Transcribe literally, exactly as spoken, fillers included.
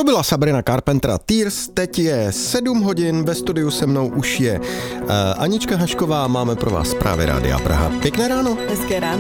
To byla Sabrina Carpentera Tears, teď je sedm hodin, ve studiu se mnou už je uh, Anička Hašková, máme pro vás zprávy Rádia Praha. Pěkné ráno. Hezké ráno.